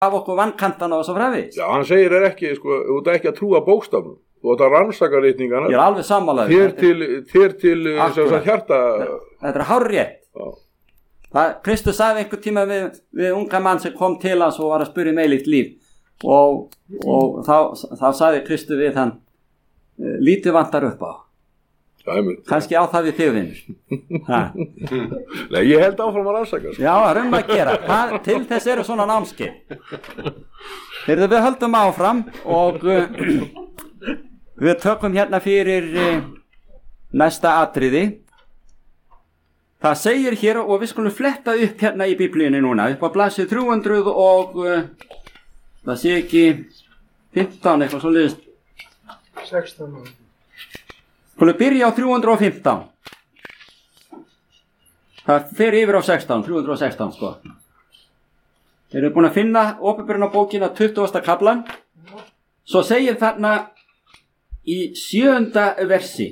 af okkur vankantana og svo framvegis. Já, hann segir ekki, sko, þú ert ekki að trúa bókstafnum, þú ert að rannsaka ritningana. Ég alveg sammálaður. Þér til hjarta. Þetta hárrétt. Kristus sagði einhver tíma við unga mann sem kom til hans og var að spyrja eilíft líf og þá sagði Kristus við hann, lítið vantar upp á. Kannski á það við þig, vinur. Nei, ég held áfram að rannsaka. Já, að gera. Til þess eru svona námskeið. Við höldum áfram og við tökum hérna fyrir næsta atriði. Það segir hér, og við skulum fletta upp hérna í Biblíunni núna, upp á blaðsíðu 300 og það sé ekki 15 eitthvað svo liðist. 16. Skulum byrja á 315. Það fer yfir á 16, 316 sko. Þeir eru búin að finna Opinberunarbókina 20. kaflan. Svo segir þarna í 7. versi: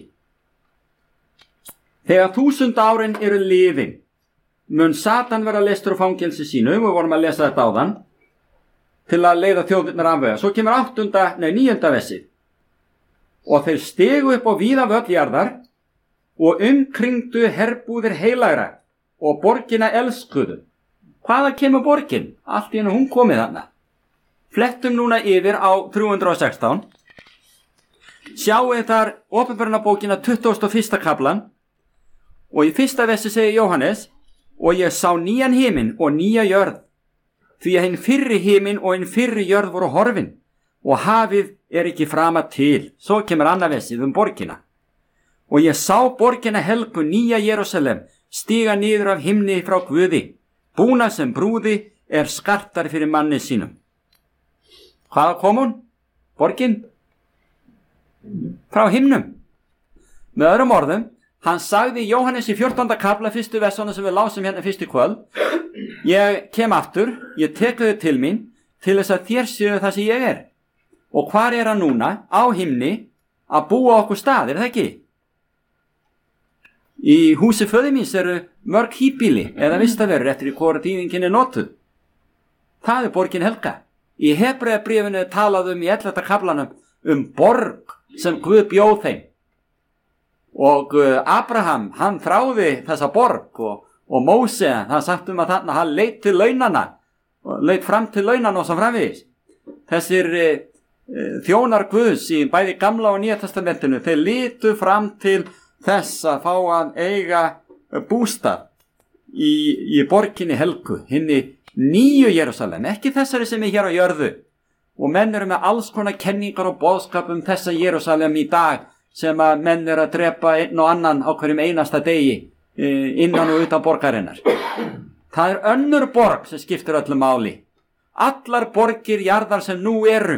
Þegar 1000 árin eru liðin, mun Satan vera leystur úr fangelsi sínu, við vorum að lesa þetta áðan, til að leiða þjóðirnar afvega. Svo kemur 9. versi: Og þeir stigu upp á víða völl jarðar og umkringdu herbúðir heilagra og borgina elskuðu. Hvaða kemur borgin? Allt í hennu hún komið þarna. Flettum núna yfir á 316. Sjáið þar Opinberunarbókina 21. kaflan. Og í 1. versi segir Jóhannes: Og ég sá nýjan himinn og nýja jörð, því að hinn fyrri himinn og hinn fyrri jörð voru horfin, og hafið ekki frama til. Svo kemur annað versið borgina. Og ég sá borgina helgu, nýja Jerúsalem, stiga niður af himni frá Guði, búna sem brúði skartar fyrir manni sínum. Hvaða kom hún? Borgin? Frá himnum. Með öðrum orðum, hann sagði Jóhannes í 14. kafla 1. versana sem við lásum hérna fyrst í kvöld: Ég kem aftur, ég tek þau til mín, til þess að þér séu það sem ég er. Og hvar er hann núna? Á himni, að búa okkur stað, það ekki? Í húsi föður míns eru mörg híbýli eða vistaverur eftir í hvora þýðingin notuð. Það borgin helga. Í Hebreabréfinu talað í 11. kaflanum borg sem Guð bjóð þeim. Og Abraham, hann þráði þessa borg og Móse, hann sagt að þarna hann leit til launana og leit fram til launana og svo framvegis. Þessir þjónar Guðs í bæði Gamla og Nýja testamentinu, þeir litu fram til þess að fá að eiga bústað í borginni helgu, hinni nýju Jerúsalem, ekki þessari sem hér á jörðu. Og menn eru með alls konar kenningar og boðskap þessa Jerúsalem í dag, sem að menn eru að drepa einn og annan á hverjum einasta degi innan og utan borgarinnar. Það önnur borg sem skiptir öllu máli. Allar borgir jarðar sem nú eru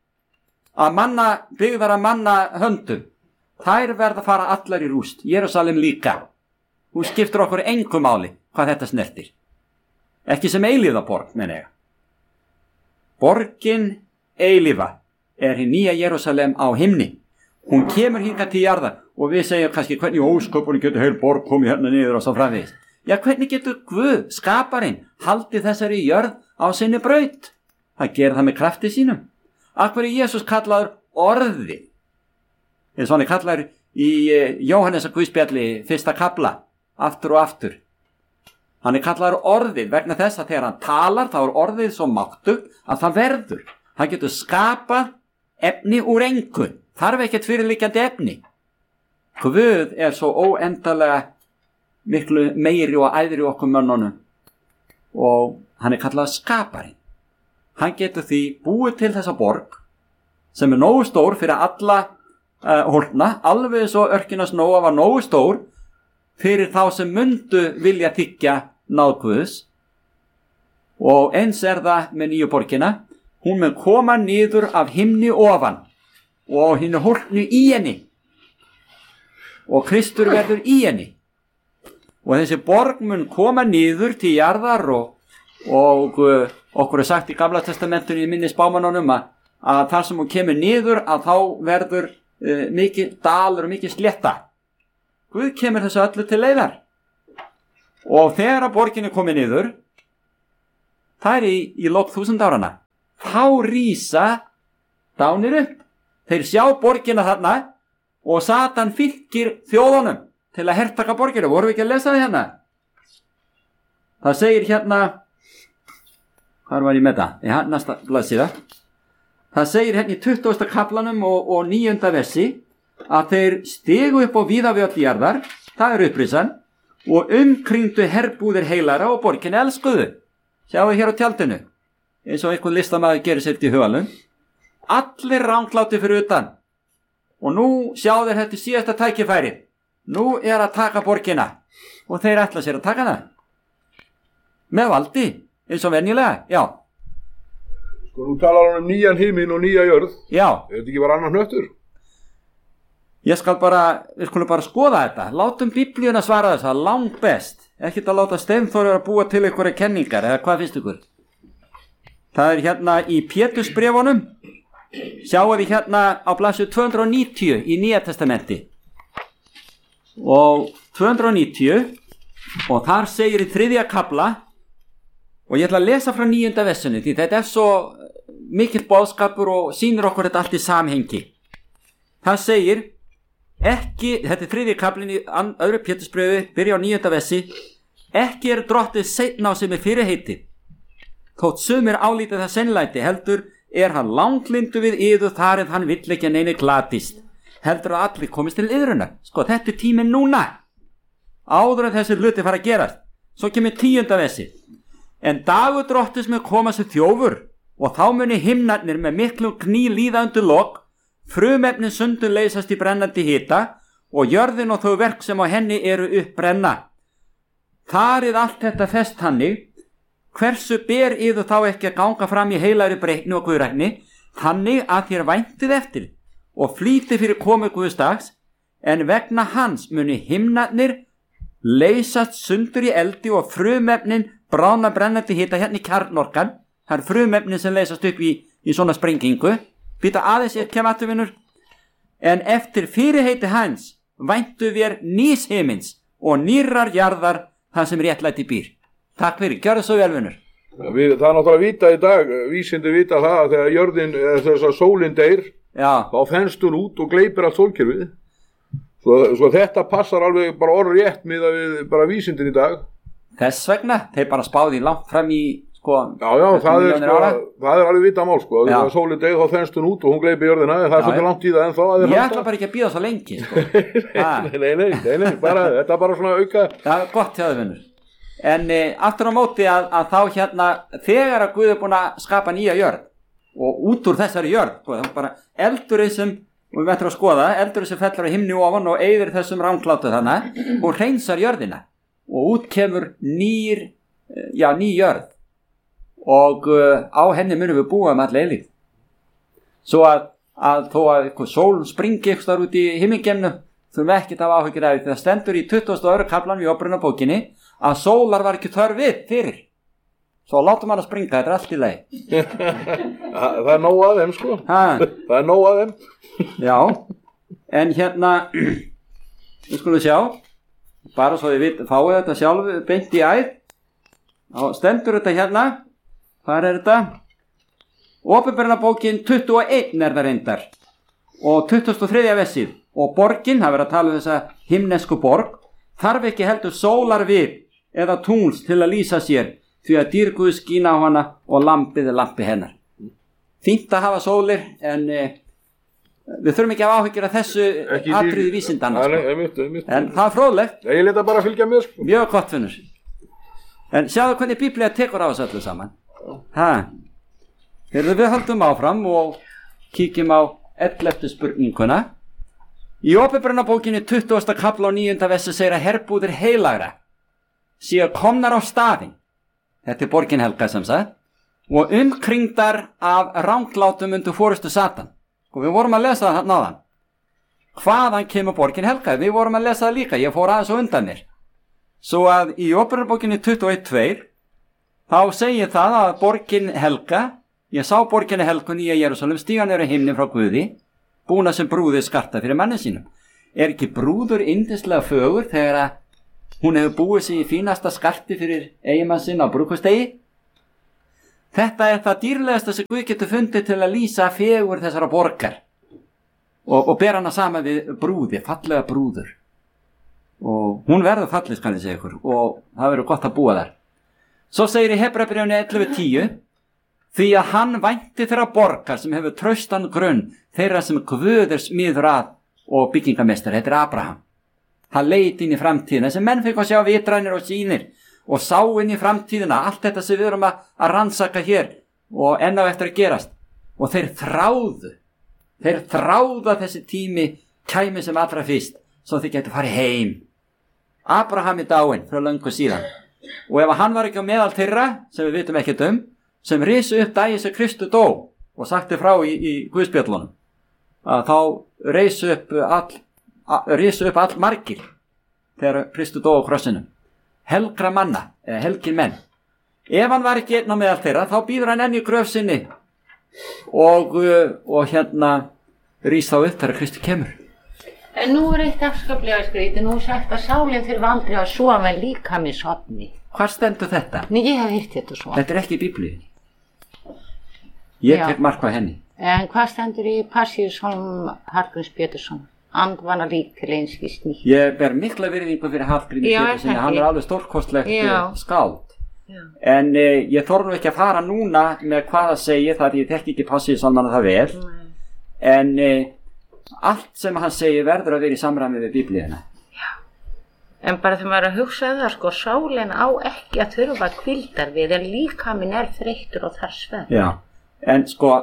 byggðar að manna höndum, þær verða að fara allar í rúst. Jerúsalem líka. Hún skiptir okkur engu máli hvað þetta snertir. Ekki sem eilífa borg, menn ég. Borgin eilífa hinn nýja Jerúsalem á himni. Hún kemur hingað til jarðar og við segjum kannski hvernig ósköpunni getur heil borg komið hérna niður og svo framvegis. Já, hvernig getur Guð, skaparinn, haldið þessari jörð á sinni braut? Það gerir það með krafti sínum. Af hverju Jesús kallaður orði? Svona kallaður í Jóhannesar Guðspjalli 1. kafla, aftur og aftur. Hann kallaður orðið vegna þess að þegar hann talar þá orðið svo máttugt að það verður. Hann getur skapað efni úr engu. Þarf ekkert fyrirliggjandi efni. Guð svo óendalega miklu meiri og æðri okkur mönnunum og hann kallað skaparinn. Hann getur því búið til þessa borg sem nógu stór fyrir alla hólna, alveg svo örkinas Nóa var nógu stór fyrir þá sem mundu vilja þiggja náð Guðs. Og eins það með nýju borgina, hún mun koma niður af himni ofan og hinn hólnu í henni og Kristur verður í henni og þessi borg mun koma niður til jarðar og okkur sagt í Gamla testamentinu í minni spámanunum að þar sem hún kemur niður að þá verður mikið dalur og mikið slétta. Guð kemur þessu öllu til leiðar og þegar að borgin komið niður það í lok 1000 árana, þá rísa dánir upp. Þeir sjá borgina þarna og Satan fylgir þjóðunum til að hertaka borgina. Vorum við ekki að lesa það hérna? Það segir hérna, hvar var ég með það? Í næsta blaðsíða. Það segir hérna í 20. kaflanum og 9. versi að þeir stigu upp á víða völl jarðar, það upprisan, og umkringdu herbúðir heilara og borginni elskuðu. Sjáu hér á tjaldinu, eins og einhvern listamaður gerir sér til hugalum. Allir ránkláti fyrir utan. Og nú sjá þeir þetta síðasta tækifæri. Nú að taka borgina. Og þeir ætla sér að taka hana. Með valdi, eins og venjulega, já. Sko, nú talar hann nýjan himinn og nýja jörð. Já. Er þetta ekki bara annar hnöttur? Við skulum bara skoða þetta. Látum Biblíuna svara þess að langt best. Ekkert að láta Steinþór að búa til einhverja kenningar, eða hvað finnst ykkur? Það hérna í Pétursbréfunum. Sjáum við hérna á blaðsíðu 290 í Nýja testamenti. Og 290, og þar segir í 3. kafla, og ég ætla að lesa frá 9. versinu, því þetta svo mikill boðskapur og sýnir okkur þetta allt í samhengi. Það segir, þetta 3. kaflin í öðru Pétursbréfi, byrja á 9. versi, ekki drottið seinna á sem fyrirheitið. Þótt sumir álítið það sennlæti, heldur hann langlindu við yður þar en hann vill ekki að neini glatist. Heldur að allir komist til yðruna. Sko, þetta tíminn núna. Áður en þessi hluti fara að gerast. Svo kemur 10. versi. En dagur drottis með koma sér þjófur, og þá muni himnarnir með miklum kný líða undir lok, frumefnin sundur leysast í brennandi hita, og jörðin og þau verk sem á henni eru uppbrenna. Þarið allt þetta fest hannig, hversu ber yður þá ekki að ganga fram í heilari breytni og guðrækni, þannig að þér væntið eftir og flýti fyrir komu Guðsdags, en vegna hans muni himnarnir leysast sundur í eldi og frumefnin bráðna brennandi hita hérna í kjarnorkan. Það frumefnin sem leysast upp í svona sprengingu. Býta aðeins, ég kem aftur vinnur. En eftir fyrirheiti hans væntu við nýs himins og nýrrar jarðar þar sem réttlæti býr. Takk fyrir, gjörðu svo vel, vinnur. Það náttúrulega vita í dag, vísindi vita það að þegar jörðin, þess að sólin deyr, þá þenst hún út og gleypir allt sólkerfið. Svo þetta passar alveg bara orðrétt miðað við bara vísindin í dag. Þess vegna, þeir bara spáði langt fram í, sko... Já, það er alveg vita mál, sko. Þegar sólin deyr, þá þenst hún út og hún gleypir jörðina. Það er svolítið langt í það ennþá. Ég ætla bara ekki að bíða svo lengi, sko. Nei, þetta er bara svona auka... Það er gott hjá þau, vinnur. En aftur á móti að þá hérna þegar að Guð búin að skapa nýja jörð og út úr þessari jörð, þá bara eldurinn sem, og við ætlum að skoða, eldurinn sem fellur á himni ofan og eyðir þessum ránklátu þannig og hreinsar jörðina og út kemur ný jörð og á henni munum við búa allir eilífð. Svo að þó að eitthvað sól springi eitthvað út í himmingeimnu, þurfum við ekkert að áhyggjur af því. Það stendur í 22. kaflan í Opinberunarbókinni að sólar var ekki þörf við fyrir. Svo látum hann að springa, þetta allt í lagi. Það er nóg að þeim, sko. Það er nóg að þeim. Já, en hérna, við skulum sjá, bara svo þið fáið þetta sjálf beint í æð. Þá stendur þetta hérna, hvað er þetta? Opinberunarbókin 21 það reyndar og 23. versið. Og borgin, það verður að tala um þessa himnesku borg, þarf ekki heldur sólar við eða tungls til að lýsa sér, því að dýrguð skína á hana og lampið lampi hennar. Fínt að hafa sólir, en við þurfum ekki að áhyggjur af þessu atriði vísindanna, sko. En það fróðlegt. Ég leta bara að fylgja með, sko. Mjög gott, finnur. En sjáðu hvernig Biblía tekur á þessu öllu saman. Þegar við höldum áfram og kíkjum á 11. spurninguna. Í Opinberunarbókinni 20. kafla og 9. versi segir að herbúðir heilagra séu komnar á staðinn. Þetta borgin helga sem sagt. Og umkringdar af ránglátum undir forystu Satan. Og við vorum að lesa það náðan. Hvaðan kemur borgin helga? Við vorum að lesa það líka. Ég fór aðeins og undan mér. Svo að í Opinberunarbókinni 21:2 þá segir það að borgin helga, ég sá borginni helgu nýja Jerúsalem stíga niður á himnin frá Guði, búna sem brúðið skarta fyrir manni sínum. Er ekki brúður yndislega fögur þegar að hún hefur búið sig í fínasta skarti fyrir eiginmann sinn á brúðkaupsdegi? Þetta það dýrlegasta sem Guð getur fundið til að lýsa fegur þessara borgar og ber hana saman við brúði, fallega brúður. Og hún verður fallið, skal ég segja ykkur, og það verður gott að búa þar. Svo segir í Hebreabréfinu 11:10, því að hann vænti þeirra borgar sem hefur traustan grunn, þeirra sem Guð smiður að og byggingamestari, þetta Abraham. Hann leit inn í framtíðina, þessi menn fikk að sjá vitrænir og sýnir og sá inn í framtíðina, allt þetta sem við erum að rannsaka hér og enn á eftir að gerast. Og þeir þráðu að þessi tími kæmi sem allra fyrst, svo þeir getur farið heim. Abraham dáinn frá löngu síðan. Og ef hann var ekki á meðal þeirra, sem við vitum ekkert sem risu upp daginn sem Kristur dó og sagti frá í Guðspjöllunum, að þá risu upp all margir þegar Kristur dó á krossinum. Helgra manna, eða helgir menn. Ef hann var ekki einn á meðal þeirra, þá býður hann enn í gröf sinni og rís þá upp þegar Kristur kemur. En nú eitt afskaplega skrítið, nú sagt að sálinn þurfi aldrei að sofa en líkami sofni. Hvar stendur þetta? Nei, ég hef heyrt þetta svo. Þetta ekki í Biblíunni. Ég tek mark á henni. En hvað stendur í Passíusálm Hallgríms Pétursson? Andvana lík til einskis nýtt. Ég ber mikla virðingu fyrir Hallgrími Pétursson, hann alveg stórkostlegt skáld. Já. En ég þorði ekki að fara núna með hvað að segja, þar ég þekki ekki Passíusálmana það vel. En allt sem hann segir verður að vera í samræmi við Biblíuna. Já. En bara þegar maður að hugsa það, sko, sálin á ekki að þurfa hvíldar við, en líkaminn þreyttur og þar svefn. Já, en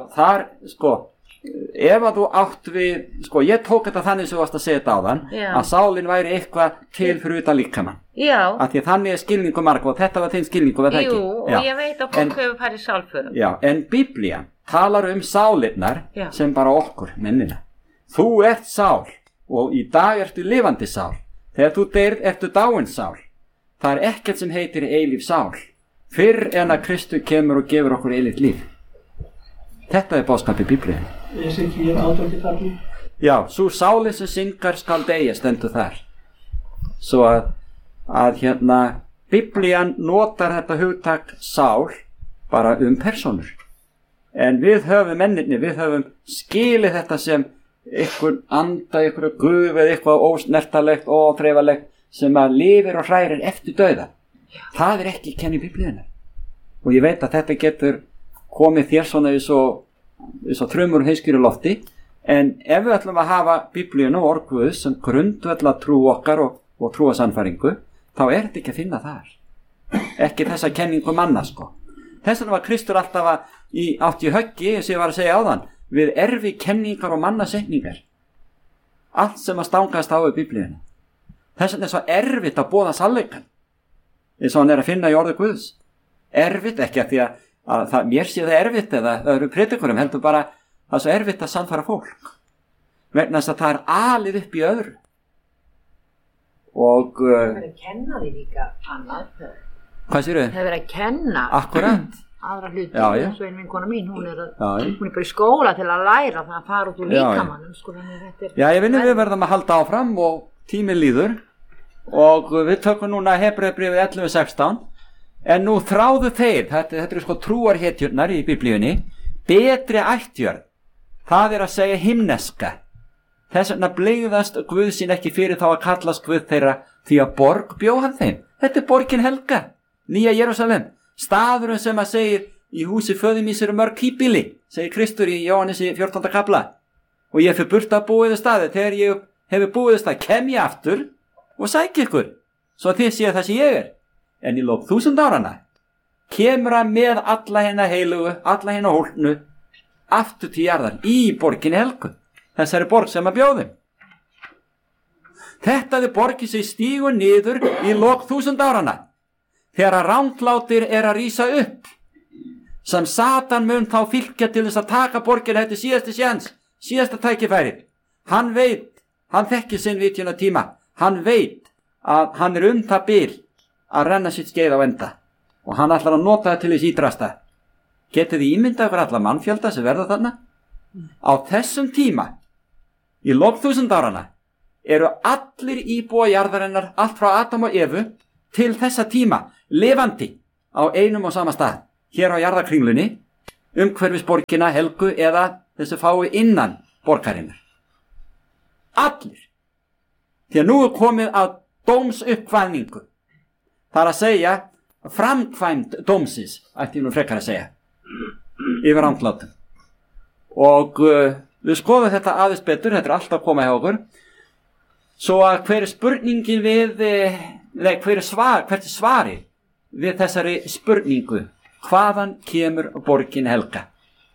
ef að þú átt við, ég tók þetta þannig sem þú varst að segja þetta áðan, að sálin væri eitthvað til fyrir utan líkamann. Já. Af því þannig skilningu marg og þetta var þeim skilningu, var það ekki? Jú, og ég veit að fólk hefur farið sálförum. Já, en Biblían talar sálinnar sem bara okkur, mennina. Þú ert sál og í dag ertu lifandi sál. Þegar þú deyrð ertu dáin sál. Það ekkert sem heitir eilíf sál. Fyrr en að Kristur kemur og gefur okkur eilíft líf. Þetta boðskapið Biblíunni. Esekiel 8:10. Já, sú sálin sem syngar skal deyja, stendur þar. Svo að Biblían notar þetta hugtak sál bara persónur. En við höfum mennirni, við höfum skilið þetta sem einhver anda, einhver guð eða eitthvað ósnertalegt og óþreifalegt sem að lifir og hrærir eftir dauða. Það ekki kenning Biblíunnar. Og ég veit að þetta getur komið þér svona eins og þrumur heiskýru lofti, en ef við ætlum að hafa Biblíuna og orð Guðs sem grundvalla trú okkar og trúasannfæringu, þá þetta ekki að finna þar. Ekki þessa kenningu manna, Þess vegna var Kristur alltaf átt í höggi, eins og ég var að segja áðan, við erfi kenningar og mannasetningar. Allt sem að stangast á við Biblíuna. Þess vegna svo erfitt að boða sannleikann, eins og hann að finna í orði Guðs. Erfitt, ekki að því að mér sé það erfitt eða öðrum predikurum, heldur bara það svo erfitt að sannfæra fólk. Vegna þess að það alið upp í öðru. Og það verið að kenna því líka annað. Hvað séru? Það verið að kenna akkurat aðra hluti, eins og vinkona mín, hún bara í skóla til að læra það að fara út úr líkamannum. Já, ég vinni við verðum að halda áfram og tíminn líður og við tökum núna Hebreabréfið 11:16, en nú þráðu þeir, þetta trúarhetjurnar í Biblíunni, betri ættjörð, það að segja himneska. Þess vegna blygðast Guð sín ekki fyrir þá að kallast Guð þeirra, því að borg bjó hann þeim. Þetta borgin helga, Nýja Jerúsalem, staðurinn sem að segir í húsi föður míns mörg híbýli, segir Kristur í Jóhannesi 14. kafla. Og ég fyrir burt að búiðu staði, þegar ég hefur búiðu stað, kem ég aftur og sæki ykkur, svo þið séu það sem ég En í lok 1000 áranna kemur hann með alla hérna heilugu, alla hérna hólnu, aftur til jarðar í borginni helgu, þessari borg sem að bjóðum. Þetta borgin sem stígur niður í lok 1000 áranna, þegar að ranglátir að rísa upp, sem Satan mun þá fylgja til þess að taka borgina. Þetta síðasti sjans, síðasta tækifæri. Hann veit, hann þekkir sinn vitjuna tíma, hann veit að hann það bil að renna sitt skeið á enda og hann ætlar að nota það til þess ídrasta. Getið þið ímyndað ykkur alla mannfjölda sem verða þarna? Á þessum tíma, í lok 1000 áranna, eru allir íbúa jarðarinnar, allt frá Adam og Evu, til þessa tíma, lifandi á einum og sama stað. hér á jarðakringlunni, umhverfis borgina helgu eða þessi fái innan borgarinnar. Allir. Því að nú komið að dómsuppkvæðningu. Það að segja framkvæmd dómsins, ætti ég nú frekar að segja, yfir andlátum. Og við skoðum þetta aðeins betur, þetta alltaf að koma hjá okkur, svo að hver spurningin við, hvert er svari við þessari spurningu, hvaðan kemur borgin helga?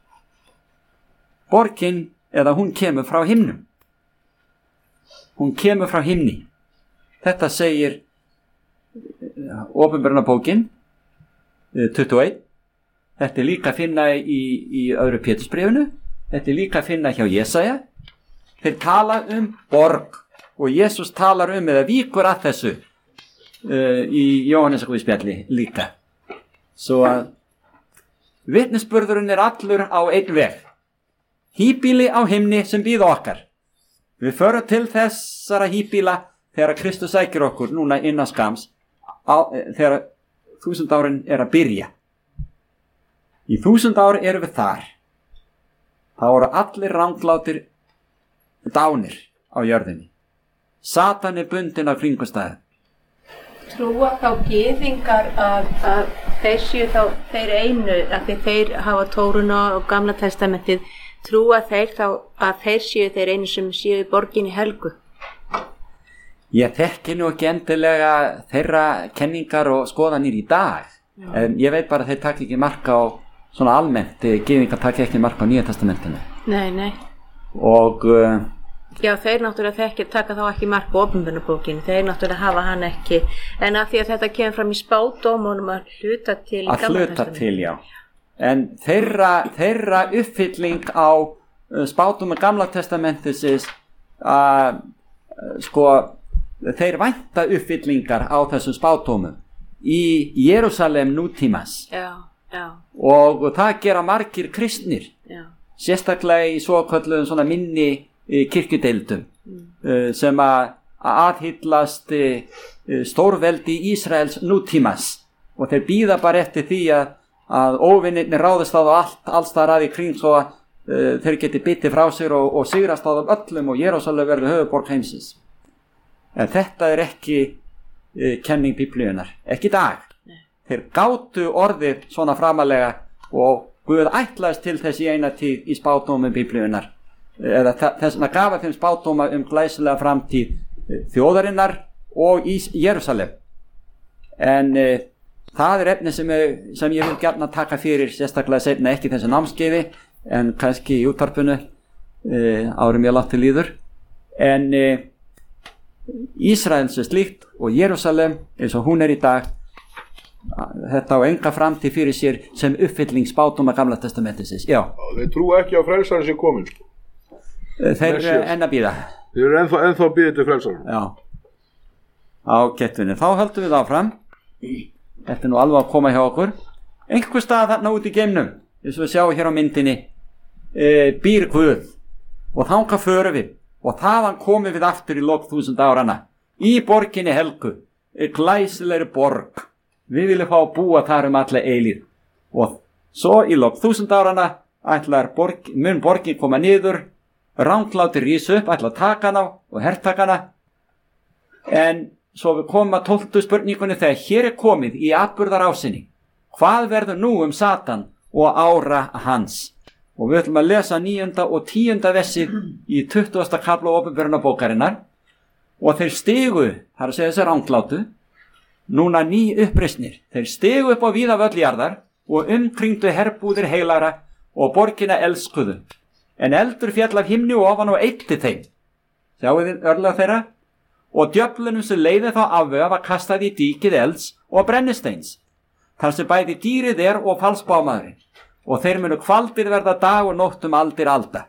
Borgin, eða hún kemur frá himnum. Hún kemur frá himni. Þetta segir Opinberunarbókin 21. Þetta líka að finna í öðru Pétursbréfinu. Þetta líka að finna hjá Jesaja. Þeir tala borg og Jesús talar eða víkur að þessu í Jóhannesarguðspjalli líka. Svo að vitnisburðurinn allur á einn veg. Híbýli á himni sem bíða okkar. Við förum til þessara híbýla þegar Kristus sækir okkur núna innan skams þegar 1000 árin að byrja. Í 1000 ári erum við þar. Það voru allir ranglátir dánir á jörðinni. Satan bundinn af kringumstæðum. Trúa þá gyðingar að þeir séu þá þeir einu, að þeir hafa Tóruna og Gamla testamentið, trúa þeir þá að þeir séu þeir einu sem séu í borginni helgu? Ég þekki nú ekki endilega þeirra kenningar og skoðanir í dag. En ég veit bara að þeir taka ekki mark á svona almennt, gyðingar taka ekki mark á Nýja testamentinu. Nei. Og já, þeir náttúrulega taka þá ekki mark á Opinberunarbókinni, þeir náttúrulega hafa hann ekki, en að því að þetta kemur fram í spádómunum að hluta til í Gamla testamentinu. Já. En þeirra uppfylling á spádómum Gamla testamentisins þeir vænta uppfyllingar á þessum spádómum í Jerúsalem nútímas. Já. Og það gera margir kristnir. Já. Sérstaklega í svokölluðum svona minni kirkjudeildum sem að aðhyllast stórveldi Ísraels nútímas og þeir bíða bara eftir því að óvinnirnir ráðast á alls þar að í kring svo að þeir geti bitið frá sér og sigrast á þeim öllum og Jerúsalem verður höfuðborg heimsins. En þetta ekki kenning Biblíunnar, ekki í dag. Þeir gátu orðið svona framalega og Guð ætlaðist til þess í eina tíð í spádómum Biblíunnar eða þess að gafa þeim spádóma glæsilega framtíð þjóðarinnar og í Jerúsalem. En það efni sem ég vil gjarna taka fyrir sérstaklega seinna, ekki þessu námskeiði en kannski í útvarpinu árum ég látt til líður. En Ísrael sem slíkt og Jerúsalem eins og hún í dag, þetta á enga framtíð fyrir sér sem uppfylling spádóma Gamla testamentisins. Já. Þeir trúa ekki á frelsarinn sem kominn. Þeir enn að bíða. Þeir ennþá bíða til frelsarinn. Já. Á kettunni. Þá höldum við áfram. Þetta nú alveg að koma hjá okkur. Einhver stað þarna út í geimnum, eins og við sjáum hér á myndinni, býr Guð og þangað förum við og þaðan komum við aftur í lok 1000 áranna í borginni helgu, glæsilegri borg. Við viljum fá að búa þar alla eilíð og svo í lok 1000 áranna mun borgin koma niður, ranglátir rísa upp, ætla að taka hana og hertaka hana. En svo við komum að 12. spurningunni þegar hér komið í atburðarásinni. Hvað verður nú Satan og ára hans? Og við ætlum að lesa 9. og 10. versið í 20. kafla Opinberunarbókarinnar og þeir stigu, það að segja þessi ranglátu, núna ný uppreisnir. Þeir stigu upp á víða völljarðar og umkringdu herbúðir heilara og borgina elskuðu. En eldur fjall af himni ofan og eitti þeim. Sjáu þið örlög þeirra? Og djöflunum sem leiði þá afvega var kastað í díkið elds og brennisteins. Þar sem bæði dýrið og falsbámaðurinn. Og þeir munu kvaldir verða dag og nótt aldir alda.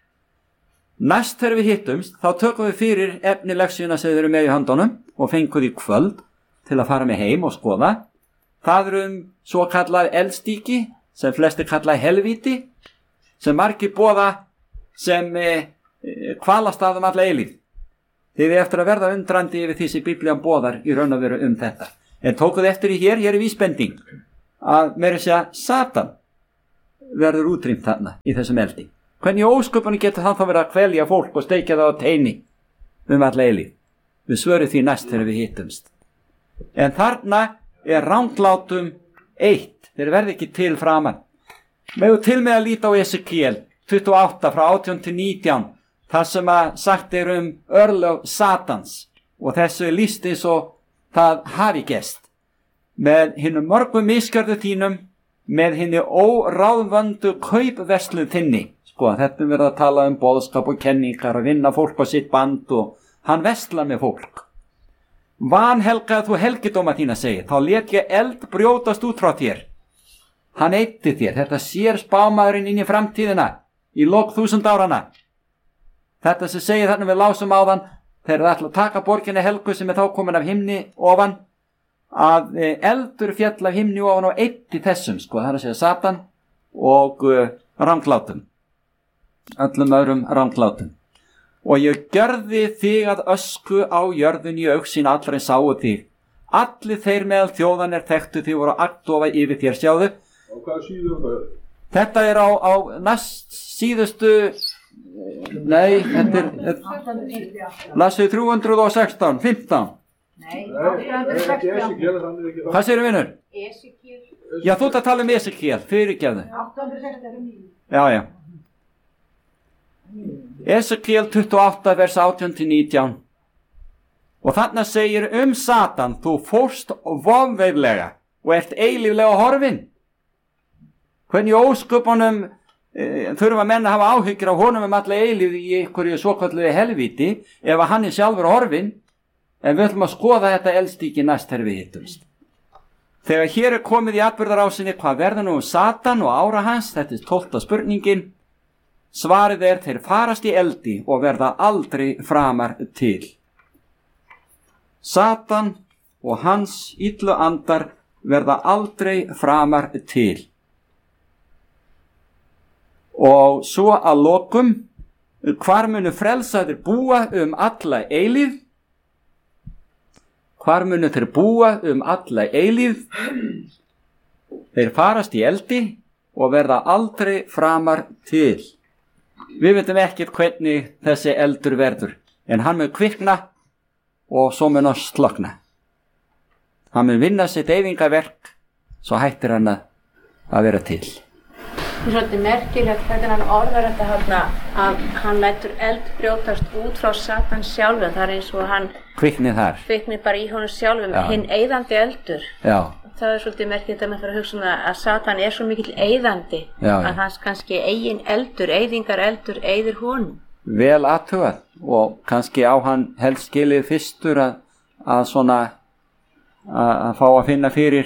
Næst þegar við hittumst, þá tökum við fyrir efni leksíuna sem þeir eru með í höndunum og fengum því kvöld til að fara með heim og skoða. Það svo kallað eldstíki, sem flestir kallað helvíti, sem margir boða sem kvalast af alla eilíð. Þið eftir að verða undrandi yfir því sem Biblían boðar í raun og veru þetta. En tókuð eftir í hér vísbending að meira að segja Satan verður útrýmt þarna í þessum eldi. Hvernig ósköpunni getur hann þá verið að kvelja fólk og steikja það á teini alla eilífð? Við svörum því næst þegar við hittumst. En þarna ranglátum eitt, þeir verði ekki til framan. Megu til með að líta á Esekiel 28 frá 18 til 19, þar sem að sagt örlög Satans, og þessu lýst eins og það hafi gest. Með hinnum mörgum misgjörðu þínum, með hinni óráðvöndu kaupverslu þinni. Sko, þetta verið að tala boðskap og kenningar, að vinna fólk á sitt band, og hann verslar með fólk. Vanhelgaði þú helgidóma þína, segir, þá lét ég eld brjótast út frá þér. Hann eitti þér, þetta sér spámaðurinn inn í framtíðina, í lok 1000 áranna. Þetta sem segir þarna við lásum áðan, þegar það ætla að taka borginni helgu sem þá komin af himni ofan, að eldur fjall af himni ofan og eitti þessum, sko, það að segja Satan og ranglátum, öllum öðrum ranglátum. Og ég gjörði þig að ösku á jörðinni í augsýn allra en sáu þig. Allir þeir meðal þjóðan þekktu þig voru agndofa yfir þér, sjáðu. Á hvaða síðu það? Þetta á næst síðustu, nei, þetta lasið 316, 15. Nei, 816. Hvað segirðu, vinur? Esekiel. Já, þú ert að tala Esekiel, fyrirgefðu. 816. Já. Esekiel 28 vers 18 til 19. Og þarna segir Satan, þú fórst vofveiflega og ert eilíflega horfin. Hvernig ósköpunum þurfa menn að hafa áhyggjur á honum alla eilíf í einhverju svokalluðu helvíti ef að hann sjálfur horfin. En við ætlum að skoða þetta eldstíki næst þegar við hittumst. Þegar hér komið í atburðarásinni, hvað verður Satan og ára hans? Þetta 12. spurningin. Svarið þeir farast í eldi og verða aldrei framar til. Satan og hans illu andar verða aldrei framar til. Og svo að lokum, hvar munu frelsaðir búa alla eilífð? Hvar munu þeir búa alla eilífð? Þeir farast í eldi og verða aldrei framar til. Við veitum ekkert hvernig þessi eldur verður, en hann mun kvikna og svo mun hann slökkna. Hann mun vinna sitt eyðingaverk, svo hættir hann að vera til. Það svolítið merkilegt hvernig hann orðar þetta að hann lætur eld brjótast út frá Satan sjálfum. Það eins og hann kvikni bara í honum sjálfum, hinn eyðandi eldur. Já. Það svolítið merkilegt að maður fyrir að hugsa að Satan svo mikill eyðandi að hans kannski eigin eldur, eyðingareldur eyðir honum. Vel athugað, og kannski á hann helst skilið fyrstur að svona að fá að finna fyrir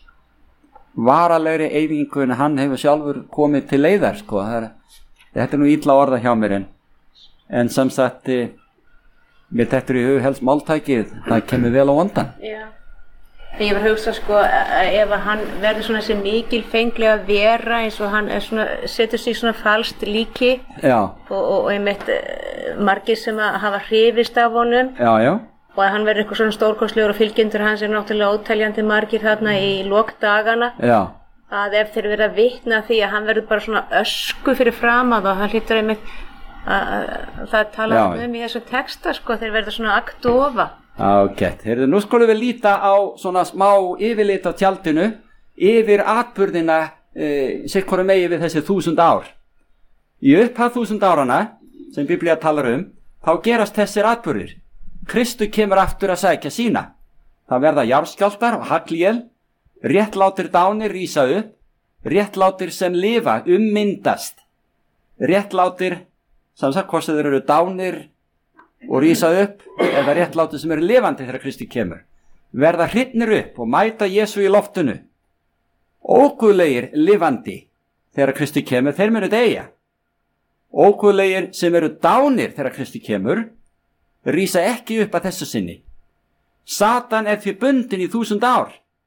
varalegri eyðingu en hann hefur sjálfur komið til leiðar, sko. Þetta nú illa orða hjá mér, en sem sagt mér þetta í hug helst máltækið, það kemur vel á vondan. Já. Ég var að hugsa, sko, ef hann verður svona þessi mikilfenglega vera eins og hann setur sig svona falskt líki. Já. Og einmitt margir sem hafa hrifist af honum. Já. Og að hann verður eitthvað svona stórkostlegur og fylgjendur hans náttúrulega óteljandi margir þarna í lokdagana. Já. Að ef þeir verða að vitna því að hann verður bara svona ösku fyrir framan og hann hlýtur einmitt að það tala í þessu texta, sko, þeir verða svona agndofa. Ágætt, nú skulum við líta á svona smá yfirlit á tjaldinu yfir atburðina sitt hvoru megi við þessi 1000 ár. Í upphaf 1000 árana sem Biblía talar þá gerast þessir atburðir. Kristur kemur aftur að sækja sína. Það verða jarðskjálftar og haglél, réttlátir dánir rísa upp, réttlátir sem lifa myndast, réttlátir sem sagt hvort þeir eru dánir og rísa upp eða réttlátir sem eru lifandi þegar Kristi kemur, verða hrifnir upp og mæta Jesú í loftinu. Óguðlegir lifandi þegar Kristi kemur, þeir munu deyja. Óguðlegir sem eru dánir þegar Kristi kemur rísa ekki upp að þessu sinni. Satan því bundin í 1000 ár,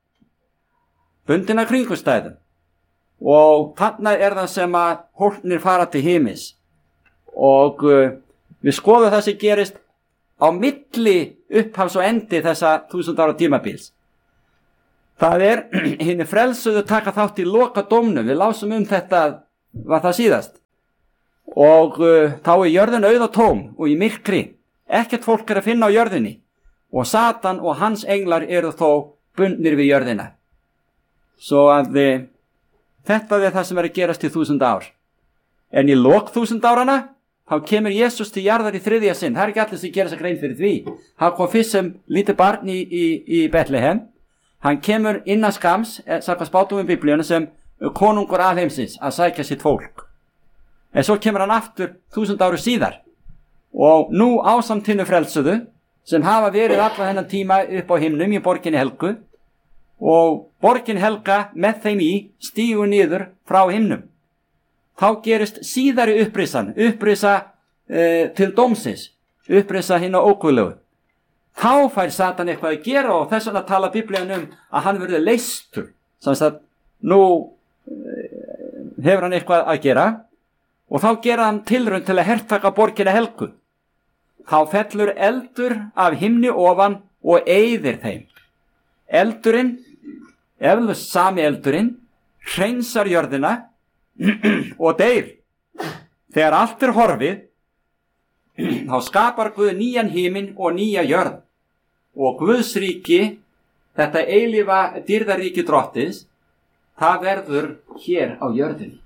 bundin að kringumstæðum, og þarna það sem að hólpnir fara til himins. Og við skoðum það sem gerist á milli upphafs og endi þessa 1000 ára tímabils. Það hinni frelsuðu taka þátt í lokadómnum. Við lásum þetta, var það síðast. Og þá jörðin auð og tóm og í myrkri. Ekkert fólk að finna á jörðinni. Og Satan og hans englar eru þó bundnir við jörðina. Svo að þetta það sem að gerast í 1000 ár. En í lok 1000 árana, þá kemur Jesús til jarðar í 3. sinn. Það ekki allir sem gera þess grein fyrir því. Hann kom fyrst sem lítið barn í Betlehem. Hann kemur innan skams, samkvæmt spátumum Biblíunni, sem konungur alheimsins að sækja sitt fólk. En svo kemur hann aftur 1000 áru síðar. Og nú ásamt hinnu frelsuðu, sem hafa verið alla þennan tíma upp á himnum í borginni Helgu, og borgin Helga með þeim í stígur niður frá himnum. Þá gerist síðari upprisa til dómsins, upprisa hinn á óguðlegu. Þá fær Satan eitthvað að gera og þess vegna tala Biblían að hann verður leystur. Þannig að nú hefur hann eitthvað að gera og þá gera hann tilraun til að hertaka borgina Helgu. Þá fellur eldur af himni ofan og eyðir þeim. Eldurinn, eflaust sami eldurinn, hreinsar jörðina og deyr. Þegar allt horfið, þá skapar Guð nýjan himinn og nýja jörð. Og Guðs ríki, þetta eilífa dýrðaríki drottins, það verður hér á jörðinni.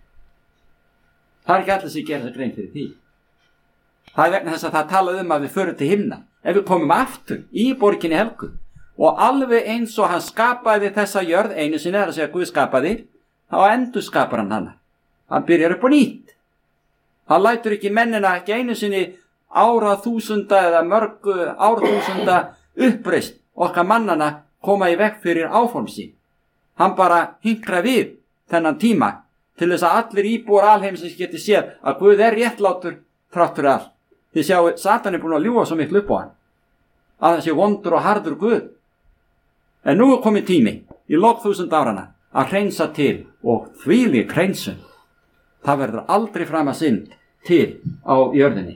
Það ekki allir sem gera þess grein fyrir því. Það vegna þess að það talað að við förum til himna. Ef við komum aftur í borginni Helgu og alveg eins og hann skapaði þessa jörð einu sinni, það að segja Guð skapaði, þá endur skapar hann hana. Hann byrjar upp á nýtt. Hann lætur ekki mennina ekki einu sinni áraþúsunda eða mörgu árþúsunda uppreist okkar mannana koma í veg fyrir áform sín. Hann bara hinkra við þennan tíma til þess að allir íbúar alheimsins geti séð að Guð réttlátur þráttur allt. Þið sjáu, Satan búin að ljúga svo miklu upp á hann. Að það sé vondur og harður Guð. En nú komið tími í lok 1000 árana að hreinsa til og þvílík hreinsun. Það verður aldrei fram að synd til á jörðinni.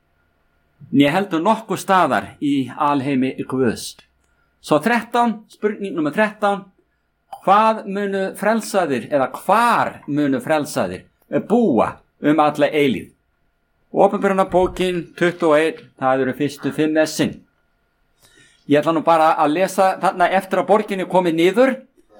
Né heldur nokkuð staðar í alheimi Guðs. Svo 13, spurning nummer 13. Hvað munu frelsaðir eða hvar munu frelsaðir búa alla eilíð? Opinberunarbókin 21, það eru fyrstu 5 messin. Ég ætla nú bara að lesa þarna eftir að borginni komið niður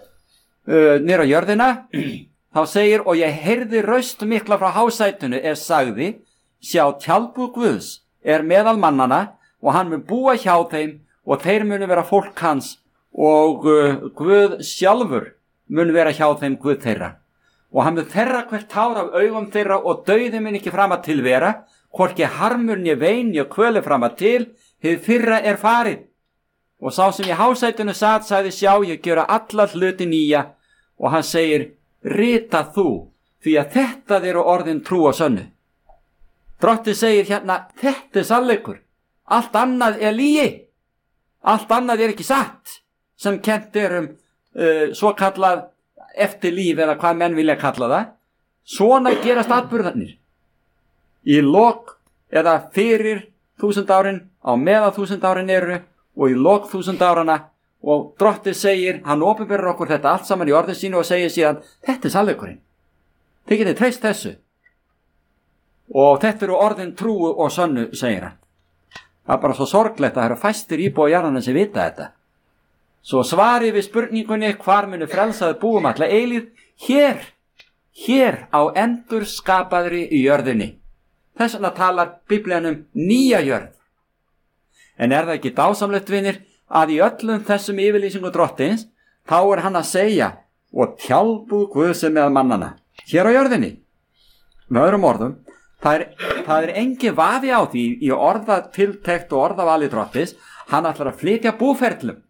á jörðina. Þá segir, og ég heyrði raust mikla frá hásætunu sagði, sjá tjaldbúð Guðs meðal mannana og hann mun búa hjá þeim og þeir munu vera fólk hans og Guð sjálfur mun vera hjá þeim Guð þeirra. Og hann mun þerra hvert tár af augum þeirra og dauði mun ekki fram að til vera, hvorki harmur né vein né kvöli fram að til, hið fyrra farið. Og sá sem í hásætunu sat sagði, sjá, ég gera alla hluti nýja, og hann segir, rita þú, því að þetta eru orðin trú og sönnu. Drottinn segir hérna, þetta sannleikur, allt annað lygi, allt annað ekki satt, sem kennt svo kallað eftir líf eða hvað menn vilja kalla það. Svona gerast atburðarnir. Í lok eða fyrir 1000 árin, á meðan 1000 árin eru og í lok 1000 árana og Drottinn segir, hann opinberar okkur þetta allt saman í orðin sínu og segir síðan, þetta sannleikurinn. Þið getið treyst þessu. Og þetta eru orðin trúu og sönnu, segir hann. Það bara svo sorglegt að það eru fæstir íbúa jarðanna sem vita þetta. Svo svarið við spurningunni, hvar munu frelsaði búum alla eilíð, hér á endur skapaðri í jörðinni. Þess vegna talar Biblían nýja jörð. En það ekki dásamlegt, vinir, að í öllum þessum yfirlýsingu Drottins, þá hann að segja, og tjaldbúð Guðs meðal mannana, hér á jörðinni. Með öðrum orðum, það engin vafi á því í orðatiltekt og orðavali Drottins, hann ætlar að flytja búferlum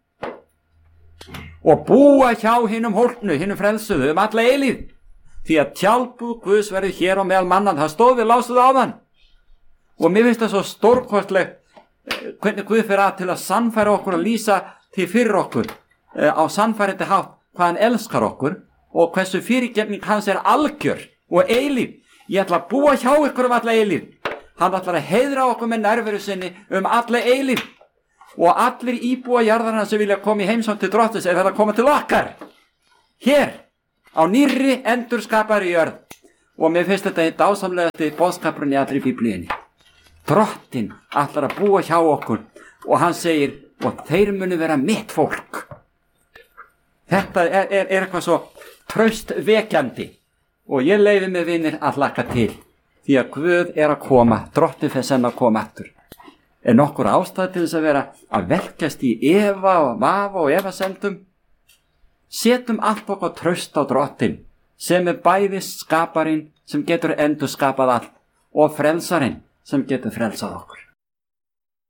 og búa hjá hinum hólpnu, hinum frelsuðu alla eilíð, því að tjaldbúð Guðs verður hér á meðal mannan. Það stóð við lásuðu áðan og mér finnst það svo stórkostlegt hvernig Guð fer til að sannfæra okkur og lýsa því fyrir okkur á sannfærandi hátt hvað hann elskar okkur og hversu fyrirgefning hans algjör og eilíð. Ég ætla að búa hjá ykkur alla eilíð. Hann ætlar að heiðra okkur með nærveru sinni alla eilíð. og allir íbúa jarðarna sem vilja koma í heimsókn til Drottins er að koma til okkar hér á nýrri endurskapaðri jörð. Og mér finnst þetta dásamlegasti boðskapurinn í allri Biblíunni. Drottinn ætlar að búa hjá okkur og hann segir, og þeir munu vera mitt fólk. Þetta er eitthvað svo traustvekjandi og ég leyfi mig vinir að hlakka til því að Guð er að koma, Drottinn fer senn að koma aftur. Er nokkur ástæða til þess að vera að velkjast í efa og vafa og efasendum? Setjum allt okkar traust á Drottinn sem er bæði skaparinn sem getur endur skapað allt og frelsarinn sem getur frelsað okkur.